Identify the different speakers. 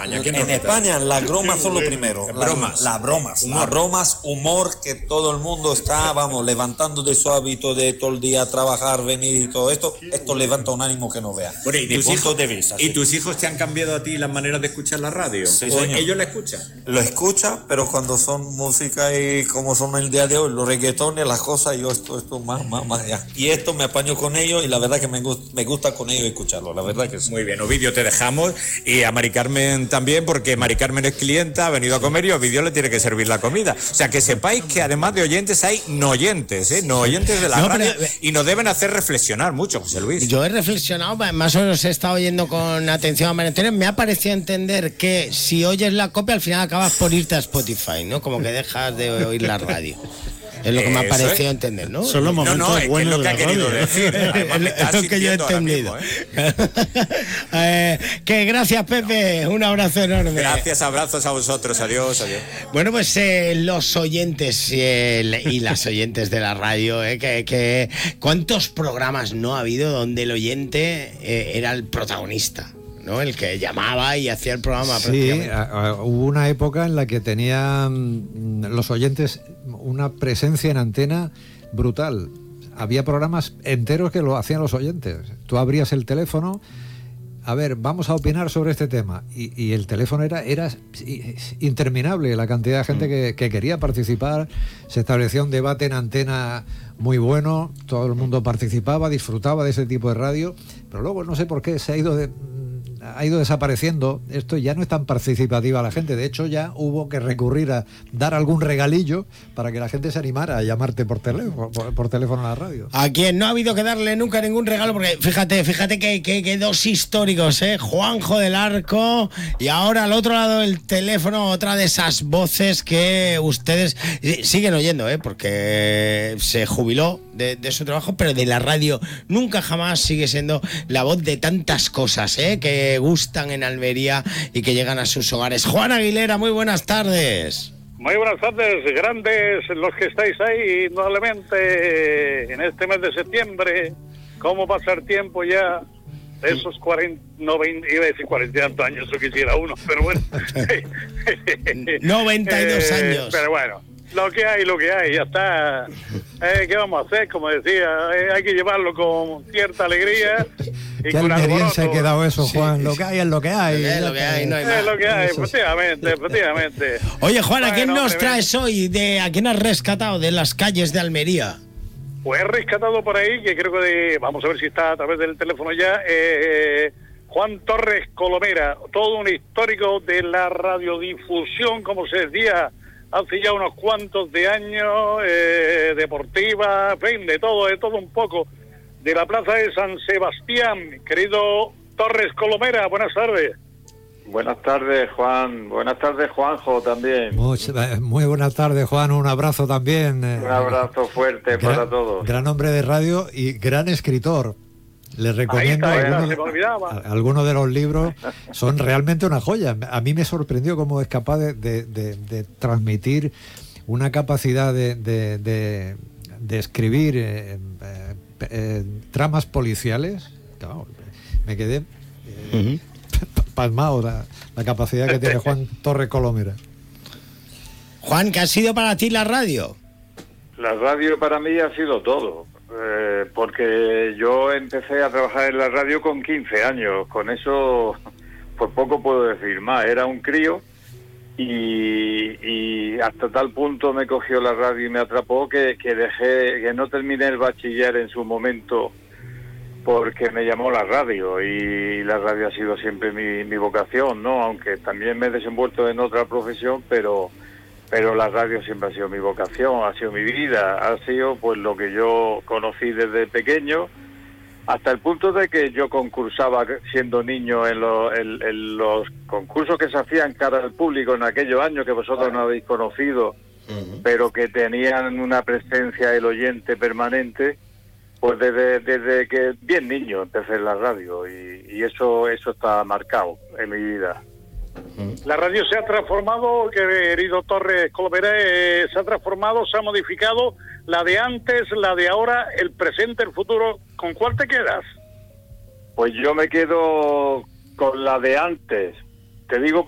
Speaker 1: España?
Speaker 2: En España las bromas son lo primero. Las bromas, humor, que todo el mundo está, levantando de su hábito de todo el día trabajar, venir y todo esto. Esto levanta un ánimo que no vea.
Speaker 1: Bueno, ¿y tus hijos te han cambiado a ti las maneras de escuchar la radio?
Speaker 2: Sí,
Speaker 1: ¿O
Speaker 2: señor.
Speaker 1: ellos la escuchan?
Speaker 2: Lo escucha, pero cuando son música y como son el día de hoy, los reggaetones, las cosas, yo esto más ya. Y esto me apaño con ellos y la verdad que me gusta con ellos escucharlo, la verdad que sí.
Speaker 1: Muy bien, Ovidio, te dejamos, y a Mari Carmen también, porque Mari Carmen es clienta, ha venido a comer y a Ovidio le tiene que servir la comida. O sea, que sepáis que además de oyentes hay no oyentes, no oyentes de la radio, y nos deben hacer reflexionar mucho, José Luis.
Speaker 3: Yo he reflexionado, más o menos he estado oyendo con atención a María Antonia. Me ha parecido entender que si oyes la copia al final acabas por irte a Spotify, ¿no? Como que dejas de oír la radio. Es lo que me ha parecido entender, ¿no?
Speaker 4: Son los momentos buenos
Speaker 1: es lo que ha querido decir.
Speaker 3: Es lo que yo he entendido. Que gracias, Pepe. Un abrazo enorme.
Speaker 1: Gracias, abrazos a vosotros. Adiós.
Speaker 3: Bueno, pues los oyentes y las oyentes de la radio, que ¿cuántos programas no ha habido donde el oyente era el protagonista, ¿no? El que llamaba y hacía el programa.
Speaker 5: Sí, hubo una época en la que tenían los oyentes una presencia en antena brutal. Había programas enteros que lo hacían los oyentes. Tú abrías el teléfono, a ver, vamos a opinar sobre este tema, y el teléfono era interminable, la cantidad de gente que quería participar. Se establecía un debate en antena muy bueno, todo el mundo participaba, disfrutaba de ese tipo de radio, pero luego no sé por qué se ha ido desapareciendo esto, ya no es tan participativa la gente. De hecho, ya hubo que recurrir a dar algún regalillo para que la gente se animara a llamarte por teléfono a la radio.
Speaker 3: A quien no ha habido que darle nunca ningún regalo, porque fíjate que dos históricos, Juanjo del Arco, y ahora al otro lado del teléfono otra de esas voces que ustedes siguen oyendo, porque se jubiló de su trabajo, pero de la radio nunca jamás sigue siendo la voz de tantas cosas, que gustan en Almería y que llegan a sus hogares. Juan Aguilera, muy buenas tardes.
Speaker 6: Muy buenas tardes, grandes los que estáis ahí, indudablemente en este mes de septiembre. ¿Cómo pasa el tiempo ya? Esos 40, 90, iba a decir 40 y tantos años, eso quisiera uno, pero bueno.
Speaker 3: 92 años.
Speaker 6: Pero bueno, lo que hay, ya está. ¿Qué vamos a hacer? Como decía, hay que llevarlo con cierta alegría.
Speaker 5: Qué almeriense ha quedado eso, Juan. Lo que hay es lo que hay.
Speaker 3: Es lo que hay, no hay más.
Speaker 6: Es lo que hay, efectivamente.
Speaker 3: Oye, Juan, ¿a quién nos traes hoy? ¿A quién has rescatado de las calles de Almería?
Speaker 6: Pues he rescatado por ahí, que creo que vamos a ver si está a través del teléfono ya, Juan Torres Colomera, todo un histórico de la radiodifusión, como se decía hace ya unos cuantos de años, deportiva, en fin, de todo un poco, de la plaza de San Sebastián. Querido Torres Colomera, buenas tardes.
Speaker 7: Buenas tardes, Juan. Buenas tardes, Juanjo, también.
Speaker 5: Muy buenas tardes, Juan. Un abrazo también.
Speaker 7: Un abrazo fuerte para todos.
Speaker 5: Gran hombre de radio y gran escritor. Les recomiendo algunos de los libros. Son realmente una joya. A mí me sorprendió cómo es capaz de transmitir una capacidad de escribir tramas policiales. Claro, me quedé pasmado la capacidad que tiene Juan Torres Colomera.
Speaker 3: Juan, ¿qué ha sido para ti la radio?
Speaker 7: La radio para mí ha sido todo, porque yo empecé a trabajar en la radio con 15 años, con eso pues poco puedo decir más, era un crío y hasta tal punto me cogió la radio y me atrapó que no terminé el bachiller en su momento, porque me llamó la radio, y la radio ha sido siempre mi vocación, ¿no? Aunque también me he desenvuelto en otra profesión, pero la radio siempre ha sido mi vocación, ha sido mi vida, ha sido pues lo que yo conocí desde pequeño, hasta el punto de que yo concursaba siendo niño en los concursos que se hacían cara al público en aquellos años que vosotros no habéis conocido, pero que tenían una presencia el oyente permanente. Pues desde que bien niño empecé en la radio, y eso está marcado en mi vida.
Speaker 6: La radio se ha transformado, querido Torres Colomera, se ha transformado, se ha modificado, la de antes, la de ahora, el presente, el futuro. ¿Con cuál te quedas?
Speaker 7: Pues yo me quedo con la de antes. Te digo